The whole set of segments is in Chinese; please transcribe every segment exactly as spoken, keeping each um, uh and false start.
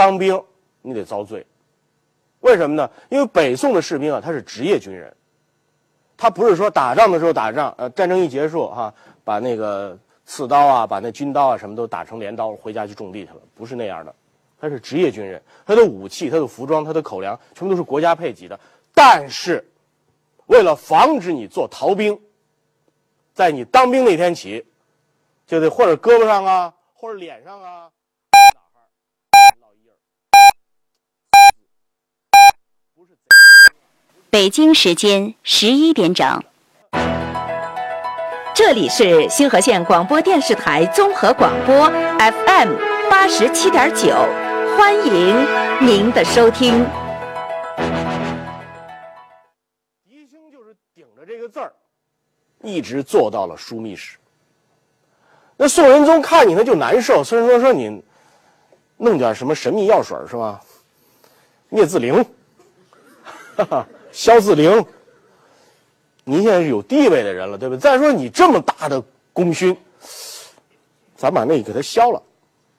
当兵你得遭罪。为什么呢？因为北宋的士兵啊，他是职业军人，他不是说打仗的时候打仗，呃，战争一结束哈、啊，把那个刺刀啊，把那军刀啊什么都打成镰刀，回家去种地去了，不是那样的。他是职业军人，他的武器、他的服装、他的口粮，全部都是国家配给的。但是，为了防止你做逃兵，在你当兵那天起，就得或者胳膊上啊，或者脸上啊，哪儿烙印儿。不是北京时间十一点整。 这里是星河县广播电视台综合广播 F M 八十七点九，欢迎您的收听。 狄青就是顶着这个字儿，一直做到了枢密使。那宋仁宗看你他就难受，宋仁宗说你弄点什么神秘药水是吧？灭字灵，哈哈，消字灵。您现在是有地位的人了，对不对？再说你这么大的功勋，咱把那个给他消了。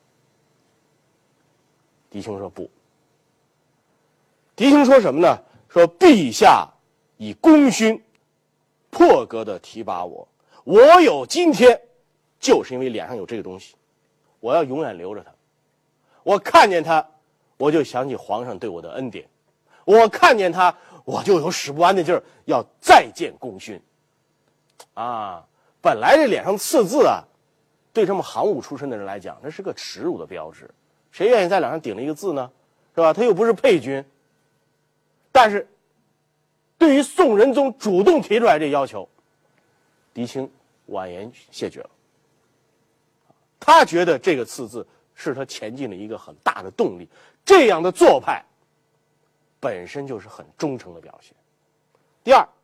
狄青说不。狄青说什么呢？说陛下以功勋破格的提拔我，我有今天，就是因为脸上有这个东西，我要永远留着它。我看见它，我就想起皇上对我的恩典；我看见它，我就有使不完的劲儿，要再见功勋。啊，本来这脸上刺字啊，对这么行伍出身的人来讲，那是个耻辱的标志。谁愿意在脸上顶了一个字呢？是吧？他又不是配军。但是，对于宋仁宗主动提出来这要求，狄青婉言谢绝了。他觉得这个刺字是他前进的一个很大的动力，这样的做派本身就是很忠诚的表现。第二，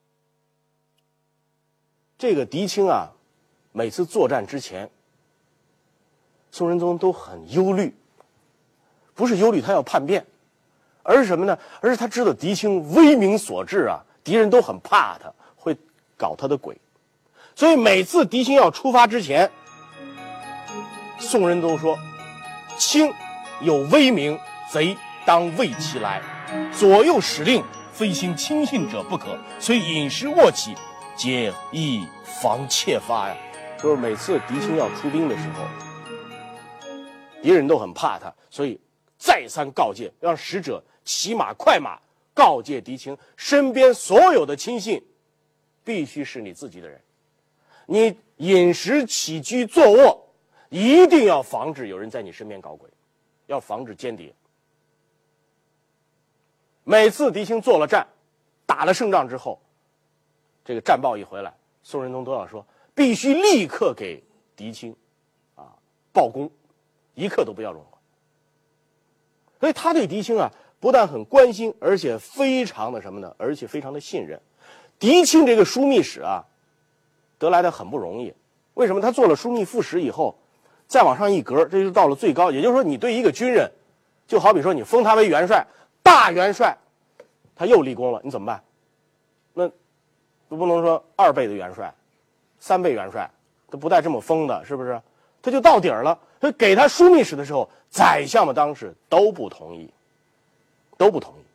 这个狄青啊，每次作战之前，宋仁宗都很忧虑，不是忧虑他要叛变，而是什么呢？而是他知道狄青威名所至啊，敌人都很怕他，会搞他的鬼。所以每次狄青要出发之前，宋仁宗说：“卿有威名，贼当畏其来。左右使令，非兴亲信者不可。虽饮食卧起，皆以防窃发呀。”就是每次狄青要出兵的时候，敌人都很怕他，所以再三告诫，让使者骑马快马，告诫狄青身边所有的亲信，必须是你自己的人。你饮食起居坐卧，一定要防止有人在你身边搞鬼，要防止间谍。每次狄青做了战，打了胜仗之后，这个战报一回来，宋仁宗都要说必须立刻给狄青啊报功，一刻都不要容缓。所以他对狄青啊不但很关心，而且非常的什么呢？而且非常的信任。狄青这个枢密使啊，得来的很不容易。为什么？他做了枢密副使以后，再往上一格，这就到了最高。也就是说，你对一个军人，就好比说你封他为元帅，大元帅，他又立功了，你怎么办？那都不能说二倍的元帅，三倍元帅，他不带这么封的，是不是？他就到底儿了。所以给他枢密使的时候，宰相们当时都不同意，都不同意，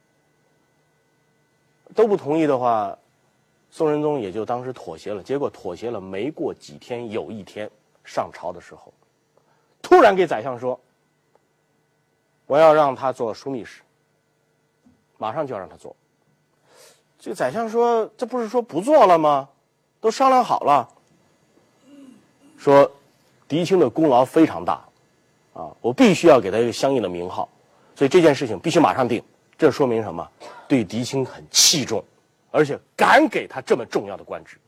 都不同意的话，宋仁宗也就当时妥协了。结果妥协了没过几天，有一天上朝的时候，突然给宰相说：“我要让他做枢密使。”马上就要让他做。这个宰相说：“这不是说不做了吗？都商量好了。”说狄青的功劳非常大，啊，我必须要给他一个相应的名号，所以这件事情必须马上定。这说明什么？对狄青很器重，而且敢给他这么重要的官职。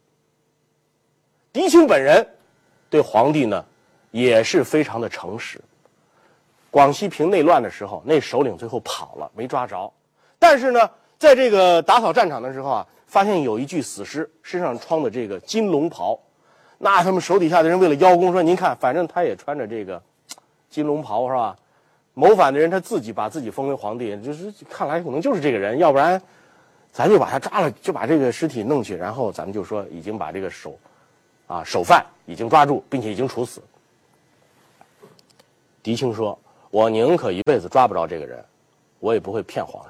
狄青本人对皇帝呢也是非常的诚实。广西平内乱的时候，那首领最后跑了，没抓着。但是呢，在这个打扫战场的时候啊，发现有一具死尸，身上穿的这个金龙袍。那他们手底下的人为了邀功，说您看，反正他也穿着这个金龙袍是吧？谋反的人他自己把自己封为皇帝，就是看来可能就是这个人，要不然咱就把他抓了，就把这个尸体弄去，然后咱们就说已经把这个首啊首犯已经抓住，并且已经处死。狄青说：“ 我宁可一辈子抓不着这个人，我也不会骗皇上。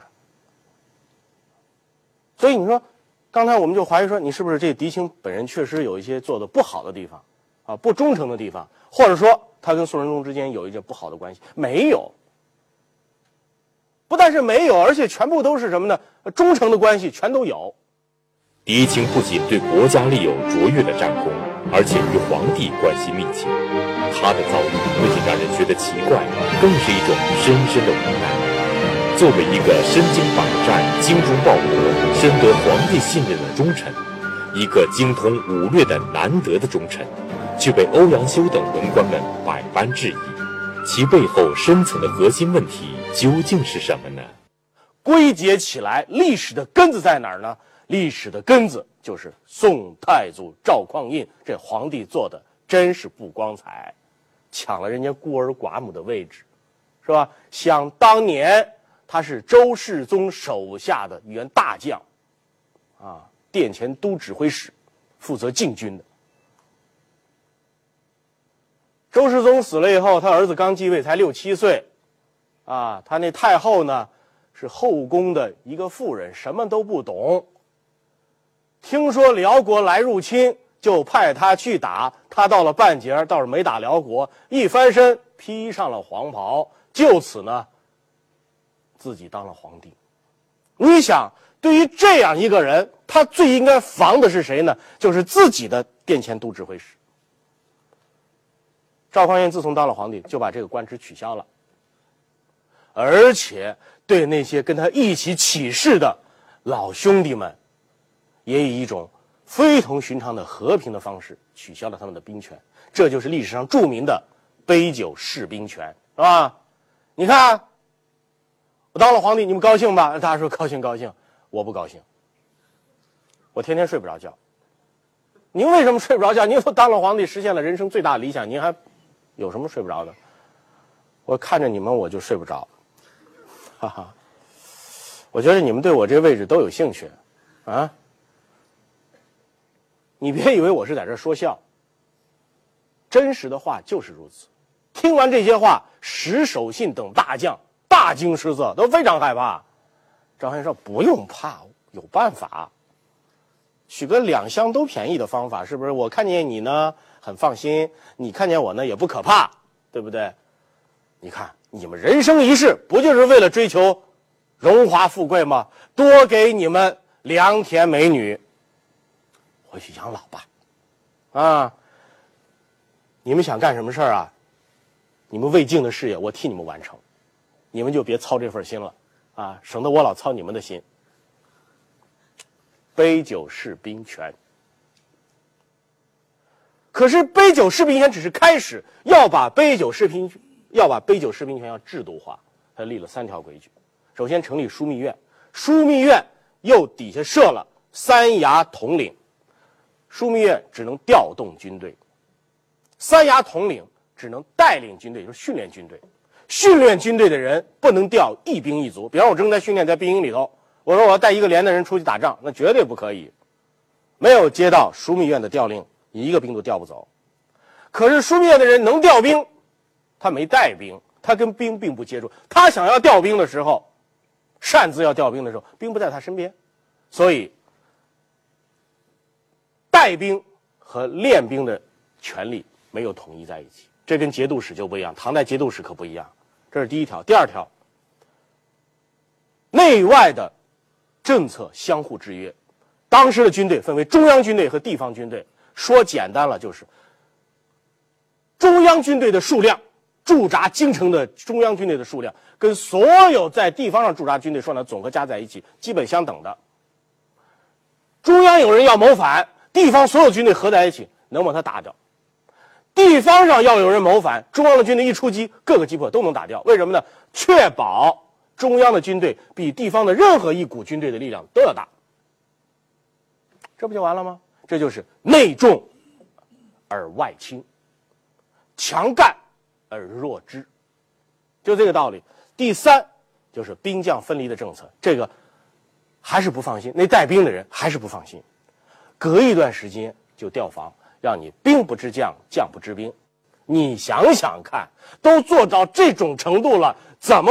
所以你说，刚才我们就怀疑说，你是不是这狄青本人确实有一些做的不好的地方啊，不忠诚的地方，或者说他跟宋仁宗之间有一些不好的关系？没有，不但是没有，而且全部都是什么呢？忠诚的关系全都有。 狄青不仅对国家立有卓越的战功，而且与皇帝关系密切。他的遭遇不仅让人觉得奇怪，更是一种深深的无奈。作为一个身经百战、精忠报国、深得皇帝信任的忠臣，一个精通武略的难得的忠臣，却被欧阳修等文官们百般质疑，其背后深层的核心问题究竟是什么呢？ 归结起来，历史的根子在哪儿呢？历史的根子就是宋太祖赵匡胤，这皇帝做的真是不光彩，抢了人家孤儿寡母的位置，是吧？想当年他是周世宗手下的一员大将，啊，殿前都指挥使，负责禁军的。周世宗死了以后，他儿子刚继位，才六七岁，啊，他那太后呢是后宫的一个妇人，什么都不懂。听说辽国来入侵，就派他去打。他到了半截，倒是没打辽国，一翻身披上了黄袍，就此呢，自己当了皇帝。你想，对于这样一个人，他最应该防的是谁呢？就是自己的殿前都指挥使。赵匡胤自从当了皇帝，就把这个官职取消了，而且对那些跟他一起起事的老兄弟们，也以一种非同寻常的和平的方式取消了他们的兵权。这就是历史上著名的杯酒释兵权，是吧？你看，我当了皇帝，你们高兴吧？大家说高兴高兴，我不高兴，我天天睡不着觉。您为什么睡不着觉？您都当了皇帝，实现了人生最大的理想，您还有什么睡不着的？我看着你们我就睡不着，哈哈。我觉得你们对我这个位置都有兴趣，啊。你别以为我是在这说笑，真实的话就是如此。听完这些话，石守信等大将大惊失色，都非常害怕。赵匡胤说：“不用怕，有办法，取个两相都便宜的方法，是不是？我看见你呢，很放心；你看见我呢，也不可怕，对不对？你看，你们人生一世，不就是为了追求荣华富贵吗？多给你们良田美女。”回去养老吧，啊！你们想干什么事儿啊？你们未尽的事业，我替你们完成，你们就别操这份心了，啊，省得我老操你们的心。杯酒释兵权，可是杯酒释兵权只是开始，要把杯酒释兵，要把杯酒释兵权要制度化，他立了三条规矩。首先成立枢密院，枢密院又底下设了三衙统领。枢密院只能调动军队，三衙统领只能带领军队，就是训练军队。训练军队的人不能调一兵一卒。比方我正在训练在兵营里头，我说我要带一个连的人出去打仗，那绝对不可以。没有接到枢密院的调令，你一个兵都调不走。可是枢密院的人能调兵，他没带兵，他跟兵并不接触。他想要调兵的时候，擅自要调兵的时候，兵不在他身边，所以带兵和练兵的权力没有统一在一起，这跟节度使就不一样。唐代节度使可不一样，这是第一条。第二条，内外的政策相互制约。当时的军队分为中央军队和地方军队，说简单了就是中央军队的数量，驻扎京城的中央军队的数量跟所有在地方上驻扎军队数量总和加在一起基本相等的。中央有人要谋反，地方所有军队合在一起能把他打掉。地方上要有人谋反，中央的军队一出击，各个击破都能打掉。为什么呢？确保中央的军队比地方的任何一股军队的力量都要大。这不就完了吗？这就是内重而外轻，强干而弱支，就这个道理。第三就是兵将分离的政策，这个还是不放心，那带兵的人还是不放心，隔一段时间就调防，让你兵不知将，将不知兵。 你想想看，都做到这种程度了，怎么